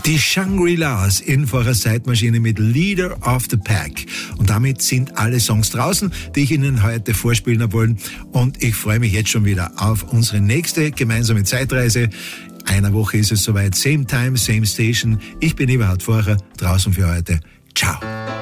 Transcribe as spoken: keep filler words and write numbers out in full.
Die Shangri-Las in vor einer Zeitmaschine mit Leader of the Pack. Und damit sind alle Songs draußen, die ich Ihnen heute vorspielen habe wollen. Und ich freue mich jetzt schon wieder auf unsere nächste gemeinsame Zeitreise. Einer Woche ist es soweit. Same time, same station. Ich bin Eberhard Forcher, draußen für heute. Ciao.